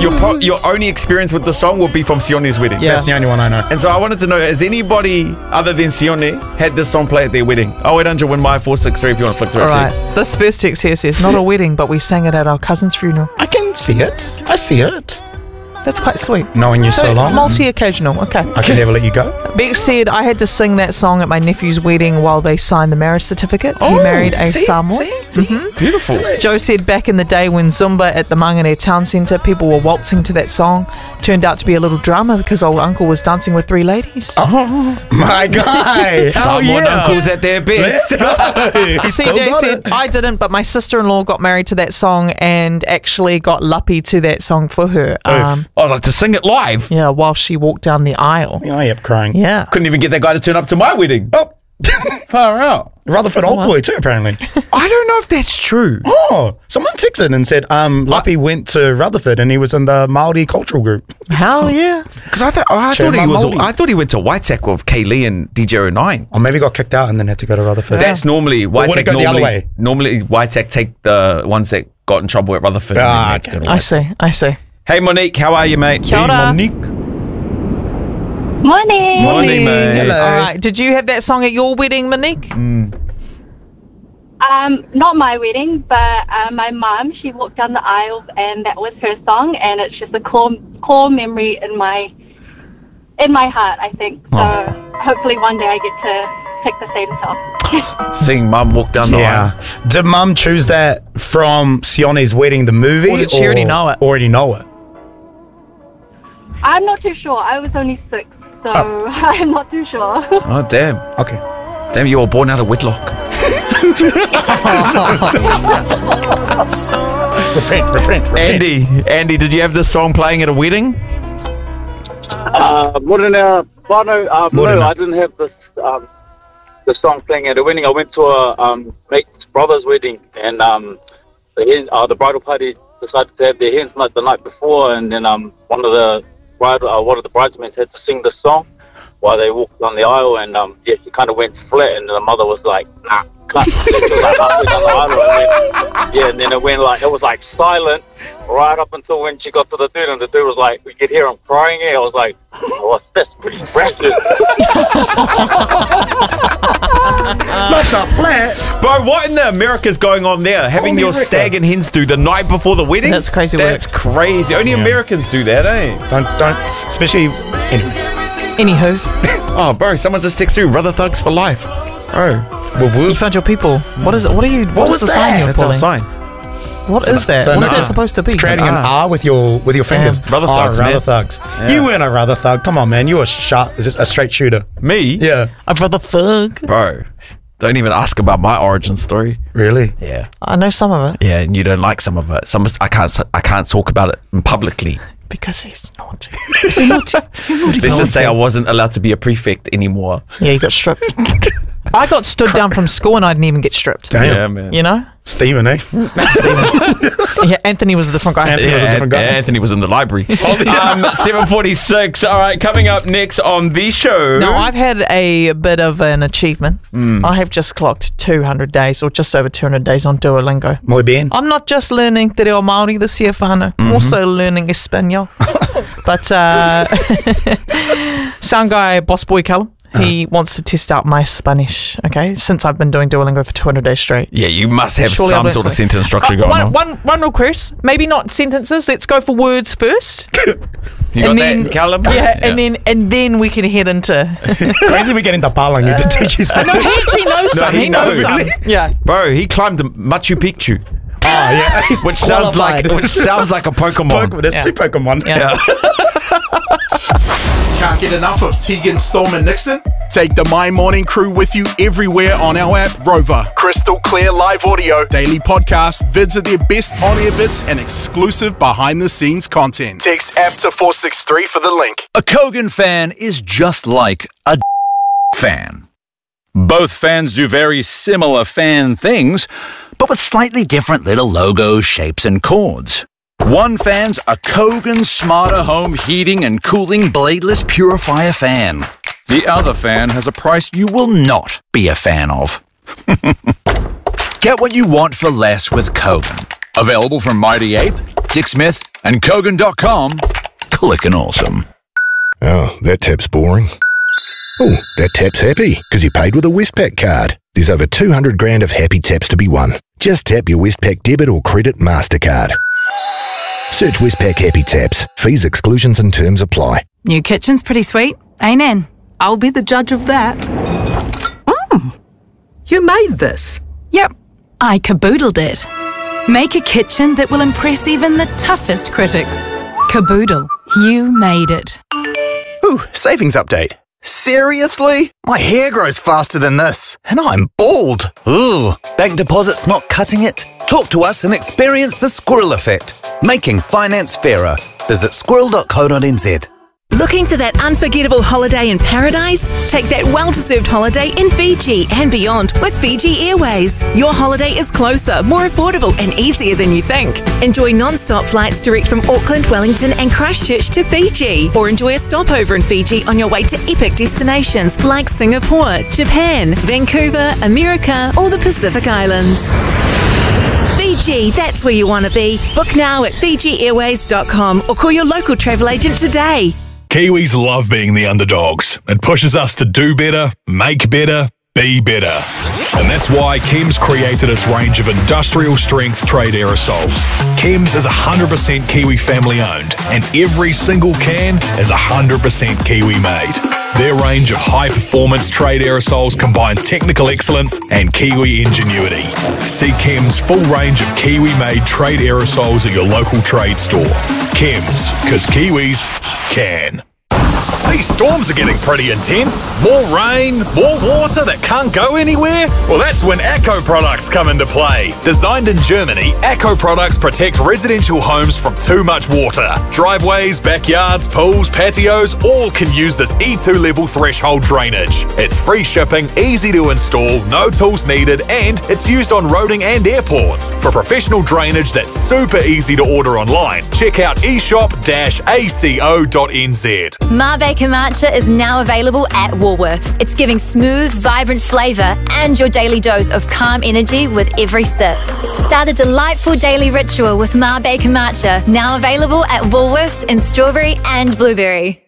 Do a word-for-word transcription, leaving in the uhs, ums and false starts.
your pro- your only experience with the song will be from Sione's wedding. Yeah. That's the only one I know. And so I wanted to know, has anybody other than Sione had this song play at their wedding? Oh eight hundred one my four six three if you want to flick through All it. right. This first text here says, not a wedding, but we sang it at our cousin's funeral. I can see it. I see it. That's quite sweet. Knowing you so, So long. multi-occasional. Okay. I can never let you go. Bex said, I had to sing that song at my nephew's wedding while they signed the marriage certificate. He Oh, married a see, Samoa. see, see? Mhm. Beautiful. Joe said back in the day when Zumba at the Mangere Town Centre, people were waltzing to that song. Turned out to be a little drama because old uncle was dancing with three ladies. Oh, my guy. Hell Samoan yeah. uncles at their best. C J said, I didn't, but my sister-in-law got married to that song and actually got luppy to that song for her. Um, Oh, like to sing it live. yeah, while she walked down the aisle. I am crying. Yeah. Couldn't even get that guy to turn up to my wedding. Oh, Far out. Rutherford Old Boy too, apparently. I don't know if that's true. Oh, someone texted and said um, Luppy went to Rutherford and he was in the Māori cultural group. Hell yeah. Because I, th- oh, I Share thought he my was. Māori. I thought he went to Whitetack with Kaylee and D J oh nine. Or maybe got kicked out and then had to go to Rutherford. That's normally would it Whitetack. go the other Normally, way? normally Whitetack take the ones that got in trouble at Rutherford. and then Ah, they had to go to okay. I Whitetack. see. I see. Hey Monique, how are you, mate? Kia ora. Hey, Monique. Morning. Morning, mate. Hello. All right. Did you have that song at your wedding, Monique? Um, not my wedding, but uh, my mum. She walked down the aisle, and that was her song, and it's just a core core memory in my in my heart. I think so. Oh. Hopefully, one day I get to pick the same song. Seeing Mum walk down the aisle. Yeah. Did Mum choose that from Sione's wedding, the movie? Or did she already know it? Already know it. I'm not too sure. I was only six, so Oh. I'm not too sure. Oh damn, Okay. damn! You were born out of wedlock. Repent, repent, repent. Andy, Andy, did you have this song playing at a wedding? Uh, Morena, well, no, um, Morena. no, I didn't have this um, the song playing at a wedding. I went to a um, mate's brother's wedding, and um, the hen, uh, the bridal party decided to have their hens night the night before, and then um, one of the bride, uh, one of the bridesmaids had to sing this song while they walked down the aisle, and um, yeah, she kind of went flat, and the mother was like, "Nah, cut." She was like halfway down the aisle, and then, yeah, and then it went like it was like silent right up until when she got to the dude, and the dude was like, we could hear him crying. I was like, "Oh, that's pretty ratchet." Not the flat. Bro, what in the America's going on there? Having your America. stag and hens do the night before the wedding? That's crazy That's work. crazy. Only Americans do that, eh? Don't, don't, especially, anyway. Anywho, Oh, bro, someone just texted you, Brother Thugs for life. Bro, Woo you found your people. What is it? What are you? What is was the that? sign you're that's our pulling? sign. What is that? So what is now that supposed to be? It's creating an Ah. R with your with your fingers. Damn, Brother oh, Thugs, Brother man. Thugs. You weren't a Brother Thug. Come on, man. You were sharp, just a straight shooter. Me? Yeah. A brother thug. Bro, don't even ask about my origin story. Really? Yeah. I know some of it Yeah, and you don't like some of it. Some I can't I can't talk about it publicly. because he's naughty. Is he naughty? Let's just say I wasn't allowed to be a prefect anymore. Yeah, he got stripped. I got stood down from school and I didn't even get stripped. Damn. Yeah, man. You know? Stephen, eh? Yeah, Anthony was a different guy. Anthony was a different guy. Anthony was in the library. um, seven forty-six. All right, coming up next on the show. No, I've had a bit of an achievement. Mm. I have just clocked two hundred days, or just over two hundred days on Duolingo. Muy bien. I'm not just learning Te Reo Māori this year, whānau. I'm also learning Espanol. But uh, sound guy, boss boy Callum, he wants to test out my Spanish, okay, since I've been doing Duolingo for two hundred days straight. Yeah, you must have Surely I've some learnt sort of something. sentence structure Uh, going one, on. one, one request, maybe not sentences. Let's go for words first. You got and that, then, Callum? Yeah, and then and then we can head into. Crazy we get into Palangi to teach you Spanish. No, he actually knows No, some. he He knows knows. some. Really? Yeah. Bro, he climbed the Machu Picchu, Oh, yeah. He's which sounds like qualified. which sounds like a Pokemon. Pokemon. There's Yeah. two Pokemon. Yeah. Can't get enough of Tegan, Storm and Nixon? Take the My Morning crew with you everywhere on our app, Rover. Crystal clear live audio, daily podcast, vids of their best on-air bits and exclusive behind-the-scenes content. Text app to four six three for the link. A Kogan fan is just like a fan. Both fans do very similar fan things, but with slightly different little logos, shapes, and chords. One fan's a Kogan Smarter Home Heating and Cooling Bladeless Purifier fan. The other fan has a price you will not be a fan of. Get what you want for less with Kogan. Available from Mighty Ape, Dick Smith, And Kogan dot com, clicking awesome. Oh, that tap's boring. Oh, that tap's happy because he paid with a Westpac card. There's over two hundred grand of happy taps to be won. Just tap your Westpac debit or credit MasterCard. Search Westpac Happy Taps. Fees, exclusions and terms apply. New kitchen's pretty sweet, ain't it? I'll be the judge of that. Mm. You made this? Yep, I caboodled it. Make a kitchen that will impress even the toughest critics. Caboodle, you made it. Ooh, savings update. Seriously? My hair grows faster than this, and I'm bald. Ooh, bank deposit's not cutting it? Talk to us and experience the squirrel effect. Making finance fairer. Visit squirrel dot co dot n z. Looking for that unforgettable holiday in paradise? Take that well-deserved holiday in Fiji and beyond with Fiji Airways. Your holiday is closer, more affordable and easier than you think. Enjoy non-stop flights direct from Auckland, Wellington and Christchurch to Fiji. Or enjoy a stopover in Fiji on your way to epic destinations like Singapore, Japan, Vancouver, America or the Pacific Islands. Fiji, that's where you want to be. Book now at fiji airways dot com or call your local travel agent today. Kiwis love being the underdogs. It pushes us to do better, make better, be better. And that's why Chems created its range of industrial strength trade aerosols. Chems is one hundred percent Kiwi family owned, and every single can is one hundred percent Kiwi made. Their range of high-performance trade aerosols combines technical excellence and Kiwi ingenuity. See Chems' full range of Kiwi-made trade aerosols at your local trade store. Chems, because Kiwis can. These storms are getting pretty intense. More rain, more water that can't go anywhere? Well, that's when Acco products come into play. Designed in Germany, Acco products protect residential homes from too much water. Driveways, backyards, pools, patios, all can use this E two level threshold drainage. It's free shipping, easy to install, no tools needed, and it's used on roading and airports. For professional drainage that's super easy to order online, check out e shop dash a c o dot n z. Mabe Kombucha is now available at Woolworths. It's giving smooth, vibrant flavour and your daily dose of calm energy with every sip. Start a delightful daily ritual with Mabe Kombucha, now available at Woolworths in strawberry and blueberry.